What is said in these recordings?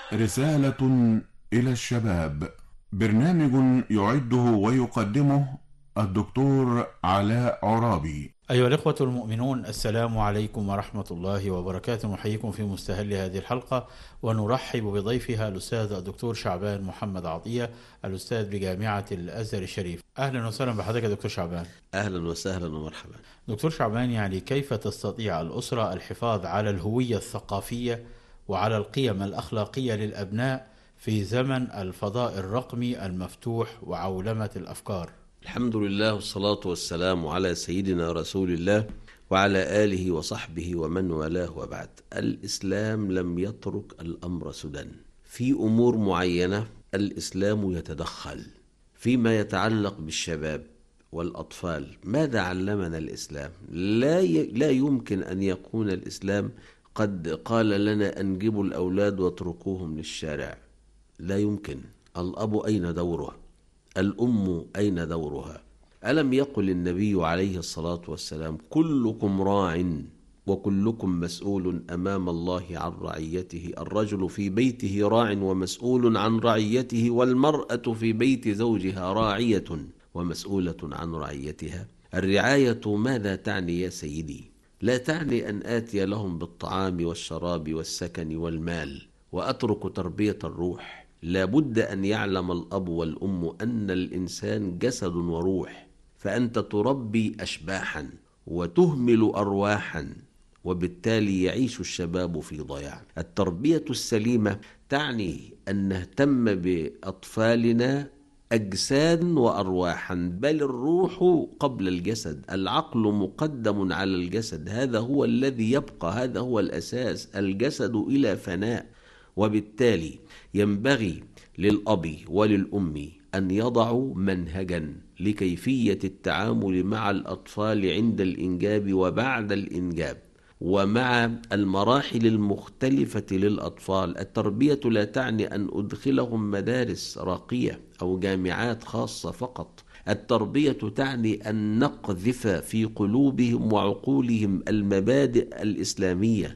رسالة إلى الشباب، برنامج يعده ويقدمه الدكتور علاء عرابي. أيها الإخوة المؤمنون، السلام عليكم ورحمة الله وبركاته. نحييكم في مستهل هذه الحلقة ونرحب بضيفها الأستاذ الدكتور شعبان محمد عطية، الأستاذ بجامعة الأزهر الشريف. أهلا وسهلا بحضرتك يا دكتور شعبان. أهلا وسهلا ومرحبا. دكتور شعبان، يعني كيف تستطيع الأسرة الحفاظ على الهوية الثقافية وعلى القيم الأخلاقية للأبناء في زمن الفضاء الرقمي المفتوح وعولمة الأفكار؟ الحمد لله والصلاة والسلام على سيدنا رسول الله وعلى آله وصحبه ومن والاه، وبعد. الإسلام لم يترك الأمر سدى. في أمور معينة الإسلام يتدخل فيما يتعلق بالشباب والأطفال. ماذا علمنا الإسلام؟ لا يمكن أن يكون الإسلام قد قال لنا أنجبوا الأولاد واتركوهم للشارع. لا يمكن. الأب أين دوره؟ الأم أين دورها؟ ألم يقل النبي عليه الصلاة والسلام: كلكم راع وكلكم مسؤول أمام الله عن رعيته. الرجل في بيته راع ومسؤول عن رعيته، والمرأة في بيت زوجها راعية ومسؤولة عن رعيتها. الرعاية ماذا تعني يا سيدي؟ لا تعني أن آتي لهم بالطعام والشراب والسكن والمال وأترك تربية الروح. لا بد أن يعلم الأب والأم أن الإنسان جسد وروح، فأنت تربي أشباحا وتهمل أرواحا، وبالتالي يعيش الشباب في ضياع. التربية السليمة تعني أن نهتم بأطفالنا أجسادا وأرواحا، بل الروح قبل الجسد. العقل مقدم على الجسد، هذا هو الذي يبقى، هذا هو الأساس. الجسد إلى فناء، وبالتالي ينبغي للأب وللأم أن يضعوا منهجا لكيفية التعامل مع الأطفال عند الإنجاب وبعد الإنجاب، ومع المراحل المختلفة للأطفال. التربية لا تعني أن أدخلهم مدارس راقية أو جامعات خاصة فقط. التربية تعني أن نقذف في قلوبهم وعقولهم المبادئ الإسلامية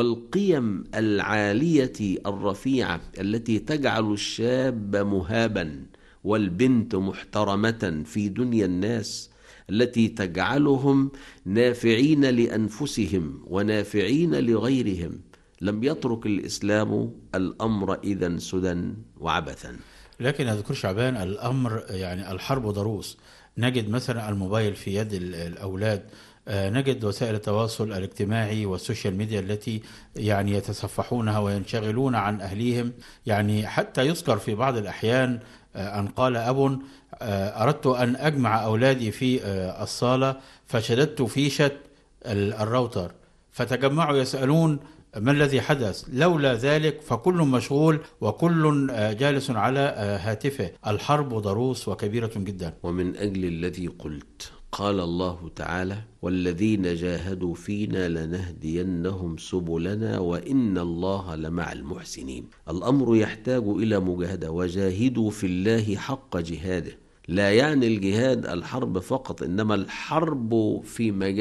والقيم العالية الرفيعة التي تجعل الشاب مهابا والبنت محترمة في دنيا الناس، التي تجعلهم نافعين لأنفسهم ونافعين لغيرهم. لم يترك الإسلام الأمر إذن سدى وعبثا. لكن يا دكتور شعبان، الأمر يعني الحرب ضروس. نجد مثلا الموبايل في يد الأولاد، نجد وسائل التواصل الاجتماعي والسوشيال ميديا التي يعني يتصفحونها وينشغلون عن أهليهم. يعني حتى يذكر في بعض الأحيان أن قال أب: أردت أن أجمع أولادي في الصالة فشددت فيشة الراوتر، فتجمعوا يسألون ما الذي حدث. لولا ذلك فكل مشغول وكل جالس على هاتفه. الحرب ضروس وكبيرة جدا. ومن أجل الذي قلت قال الله تعالى: والذين جاهدوا فينا لنهدينهم سبلنا وإن الله لمع المحسنين. الأمر يحتاج إلى مجاهدة، وجاهدوا في الله حق جهاده. لا يعني الجهاد الحرب فقط، إنما الحرب في مجال